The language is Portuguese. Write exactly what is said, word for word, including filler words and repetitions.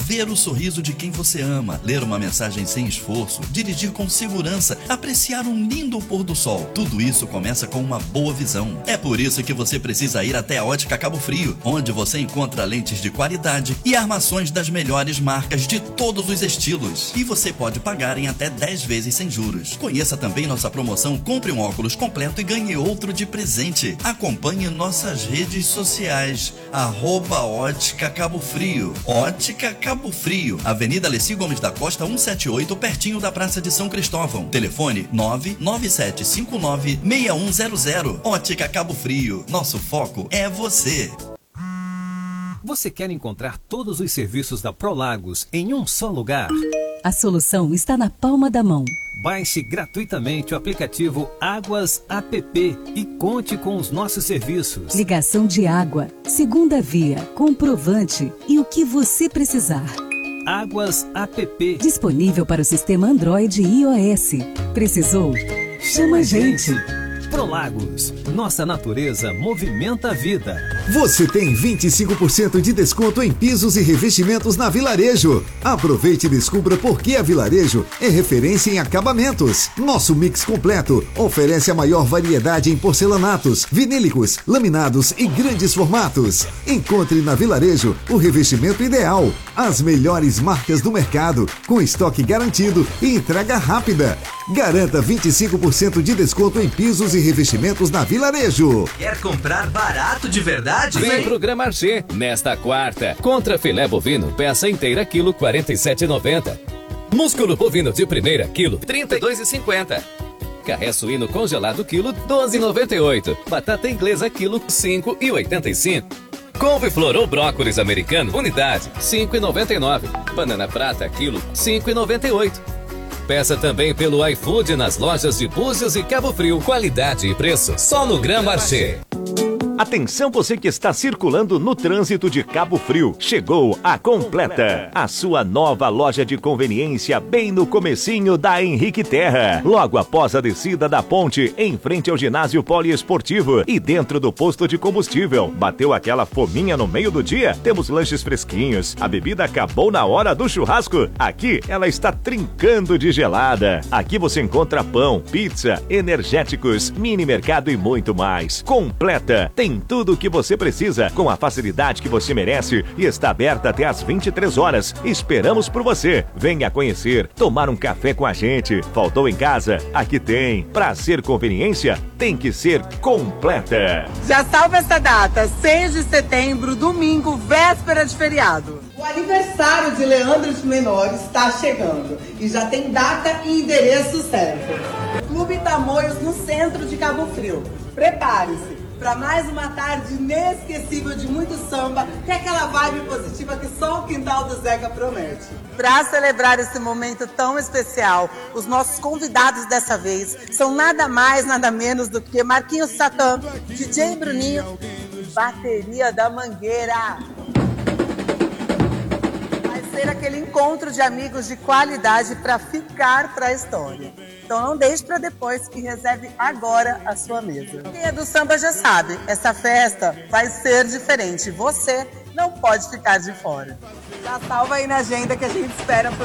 ver o sorriso de quem você ama, ler uma mensagem sem esforço, dirigir com segurança, apreciar um lindo pôr do sol. Tudo isso começa com uma boa visão. É por isso que você precisa ir até a Ótica Cabo Frio, onde você encontra lentes de qualidade e armações das melhores marcas de todos os estilos. E você pode pagar em até dez vezes sem juros. Conheça também nossa promoção Compre um óculos completo e ganhe outro de presente. Acompanhe nossas redes sociais, arroba Ótica Cabo Frio. Ótica Cabo Frio, Avenida Alessi Gomes da Costa cento e setenta e oito, pertinho da Praça de São Cristóvão. Telefone nove nove sete cinco nove seis um zero zero. Ótica Cabo Frio, nosso foco é você. Você quer encontrar todos os serviços da Prolagos em um só lugar? A solução está na palma da mão. Baixe gratuitamente o aplicativo Águas App e conte com os nossos serviços. Ligação de água, segunda via, comprovante e o que você precisar. Águas App. Disponível para o sistema Android e iOS. Precisou? Chama a gente. Prolagos, nossa natureza movimenta a vida. Você tem vinte e cinco por cento de desconto em pisos e revestimentos na Vilarejo. Aproveite e descubra por que a Vilarejo é referência em acabamentos. Nosso mix completo oferece a maior variedade em porcelanatos, vinílicos, laminados e grandes formatos. Encontre na Vilarejo o revestimento ideal, as melhores marcas do mercado, com estoque garantido e entrega rápida. Garanta vinte e cinco por cento de desconto em pisos e revestimentos na Vilarejo. Quer comprar barato de verdade? Vem pro Gran Marché nesta quarta. Contra filé bovino, peça inteira, quilo quarenta e sete reais e noventa centavos. Músculo bovino de primeira, quilo trinta e dois reais e cinquenta centavos. Carré suíno congelado, quilo doze reais e noventa e oito centavos. Batata inglesa, quilo cinco reais e oitenta e cinco centavos. Couve-flor ou brócolis americano, unidade, cinco reais e noventa e nove centavos. Banana prata, quilo cinco reais e noventa e oito centavos. Peça também pelo iFood nas lojas de Búzios e Cabo Frio. Qualidade e preço só no Gran Marché. Atenção você que está circulando no trânsito de Cabo Frio. Chegou a Completa, a sua nova loja de conveniência bem no comecinho da Henrique Terra. Logo após a descida da ponte, em frente ao ginásio poliesportivo e dentro do posto de combustível. Bateu aquela fominha no meio do dia? Temos lanches fresquinhos. A bebida acabou na hora do churrasco? Aqui ela está trincando de gelada. Aqui você encontra pão, pizza, energéticos, mini mercado e muito mais. Completa tem tudo o que você precisa, com a facilidade que você merece e está aberta até às vinte e três horas. Esperamos por você. Venha conhecer, tomar um café com a gente. Faltou em casa? Aqui tem. Pra ser conveniência, tem que ser Completa. Já salva essa data, seis de setembro, domingo, véspera de feriado. O aniversário de Leandro de Menor está chegando e já tem data e endereço certo. Clube Tamoios no centro de Cabo Frio. Prepare-se para mais uma tarde inesquecível de muito samba e aquela vibe positiva que só o quintal do Zeca promete. Para celebrar esse momento tão especial, os nossos convidados dessa vez são nada mais, nada menos do que Marquinhos Satã, D J Bruninho e Bateria da Mangueira. Vai ser aquele encontro de amigos de qualidade para ficar para a história. Então não deixe para depois e reserve agora a sua mesa. Quem é do samba já sabe, essa festa vai ser diferente. Você não pode ficar de fora. Já salva aí na agenda que a gente espera por